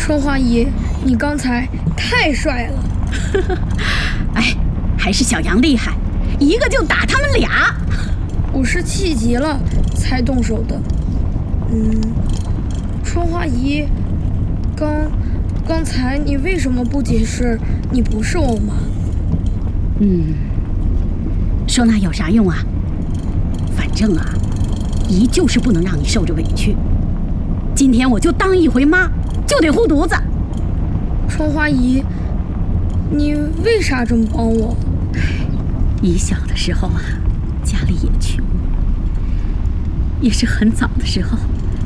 春花姨，你刚才太帅了。 哎，还是小杨厉害，一个就打他们俩。 我是气急了才动手的。春花姨，刚才你为什么不解释你不是我妈？ 说那有啥用啊？反正啊，姨就是不能让你受着委屈。今天我就当一回妈，就得护犊子。 春花姨，你为啥这么帮我？ 姨小的时候啊，家里也穷，也是很早的时候